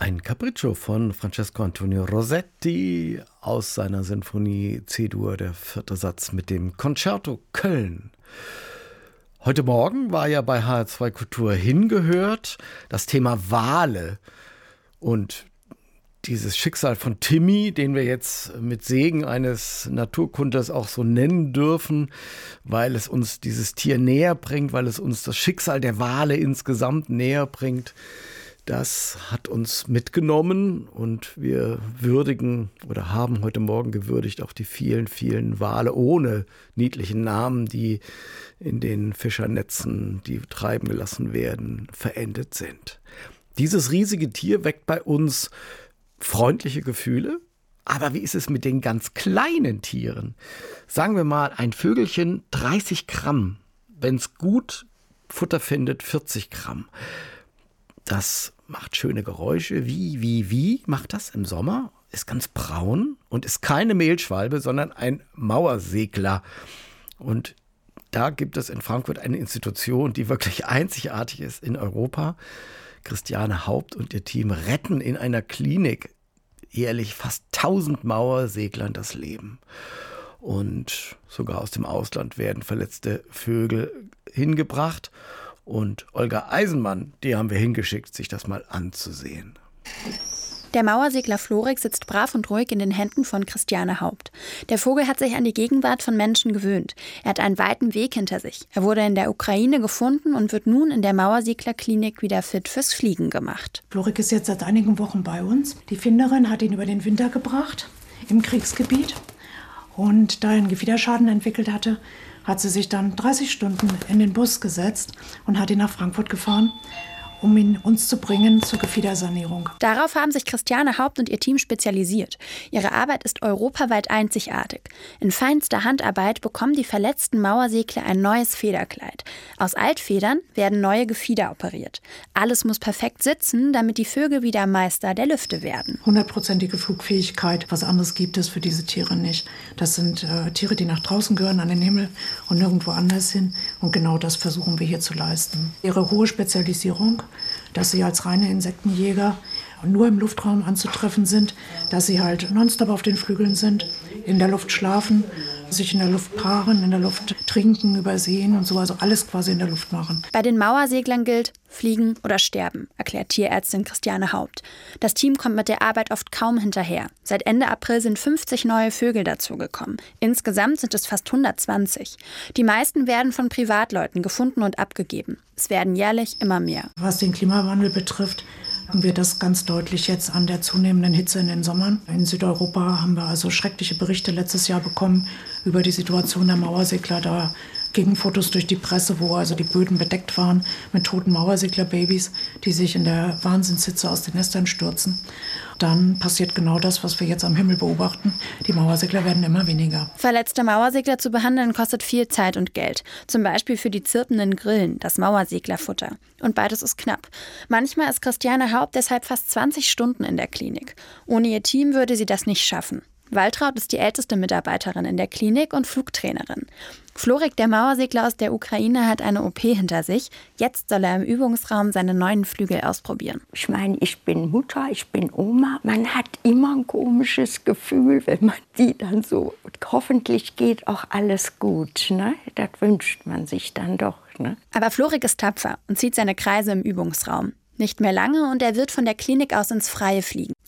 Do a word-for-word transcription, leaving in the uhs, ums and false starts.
Ein Capriccio von Francesco Antonio Rossetti aus seiner Sinfonie C-Dur, der vierte Satz mit dem Concerto Köln. Heute Morgen war ja bei H R zwei Kultur hingehört das Thema Wale und dieses Schicksal von Timmy, den wir jetzt mit Segen eines Naturkundlers auch so nennen dürfen, weil es uns dieses Tier näher bringt, weil es uns das Schicksal der Wale insgesamt näher bringt. Das hat uns mitgenommen und wir würdigen oder haben heute Morgen gewürdigt auch die vielen, vielen Wale ohne niedlichen Namen, die in den Fischernetzen, die treiben gelassen werden, verendet sind. Dieses riesige Tier weckt bei uns freundliche Gefühle, aber wie ist es mit den ganz kleinen Tieren? Sagen wir mal, ein Vögelchen dreißig Gramm, wenn es gut Futter findet, vierzig Gramm. Das macht schöne Geräusche. Wie, wie, wie macht das im Sommer? Ist ganz braun und ist keine Mehlschwalbe, sondern ein Mauersegler. Und da gibt es in Frankfurt eine Institution, die wirklich einzigartig ist in Europa. Christiane Haupt und ihr Team retten in einer Klinik jährlich fast tausend Mauerseglern das Leben. Und sogar aus dem Ausland werden verletzte Vögel hingebracht. Und Olga Eisenmann, die haben wir hingeschickt, sich das mal anzusehen. Der Mauersegler Florik sitzt brav und ruhig in den Händen von Christiane Haupt. Der Vogel hat sich an die Gegenwart von Menschen gewöhnt. Er hat einen weiten Weg hinter sich. Er wurde in der Ukraine gefunden und wird nun in der Mauerseglerklinik wieder fit fürs Fliegen gemacht. Florik ist jetzt seit einigen Wochen bei uns. Die Finderin hat ihn über den Winter gebracht im Kriegsgebiet. Und da er einen Gefiederschaden entwickelt hatte, hat sie sich dann dreißig Stunden in den Bus gesetzt und hat ihn nach Frankfurt gefahren, um ihn uns zu bringen zur Gefiedersanierung. Darauf haben sich Christiane Haupt und ihr Team spezialisiert. Ihre Arbeit ist europaweit einzigartig. In feinster Handarbeit bekommen die verletzten Mauersegler ein neues Federkleid. Aus Altfedern werden neue Gefieder operiert. Alles muss perfekt sitzen, damit die Vögel wieder Meister der Lüfte werden. Hundertprozentige Flugfähigkeit, was anderes gibt es für diese Tiere nicht. Das sind äh, Tiere, die nach draußen gehören, an den Himmel und nirgendwo anders hin. Und genau das versuchen wir hier zu leisten. Ihre hohe Spezialisierung, dass sie als reine Insektenjäger nur im Luftraum anzutreffen sind, dass sie halt nonstop auf den Flügeln sind, in der Luft schlafen, sich in der Luft paaren, in der Luft trinken, übersehen und so, also alles quasi in der Luft machen. Bei den Mauerseglern gilt, fliegen oder sterben, erklärt Tierärztin Christiane Haupt. Das Team kommt mit der Arbeit oft kaum hinterher. Seit Ende April sind fünfzig neue Vögel dazugekommen. Insgesamt sind es fast hundertzwanzig. Die meisten werden von Privatleuten gefunden und abgegeben. Es werden jährlich immer mehr. Was den Klimawandel betrifft, haben wir das ganz deutlich jetzt an der zunehmenden Hitze in den Sommern. In Südeuropa haben wir also schreckliche Berichte letztes Jahr bekommen über die Situation der Mauersegler. Da gingen Fotos durch die Presse, wo also die Böden bedeckt waren mit toten Mauerseglerbabys, die sich in der Wahnsinnshitze aus den Nestern stürzen. Dann passiert genau das, was wir jetzt am Himmel beobachten. Die Mauersegler werden immer weniger. Verletzte Mauersegler zu behandeln kostet viel Zeit und Geld. Zum Beispiel für die zirpenden Grillen, das Mauerseglerfutter. Und beides ist knapp. Manchmal ist Christiane Haupt deshalb fast zwanzig Stunden in der Klinik. Ohne ihr Team würde sie das nicht schaffen. Waltraud ist die älteste Mitarbeiterin in der Klinik und Flugtrainerin. Florik, der Mauersegler aus der Ukraine, hat eine O P hinter sich. Jetzt soll er im Übungsraum seine neuen Flügel ausprobieren. Ich meine, ich bin Mutter, ich bin Oma. Man hat immer ein komisches Gefühl, wenn man die dann so, hoffentlich geht auch alles gut. Ne? Das wünscht man sich dann doch. Ne? Aber Florik ist tapfer und zieht seine Kreise im Übungsraum. Nicht mehr lange und er wird von der Klinik aus ins Freie fliegen.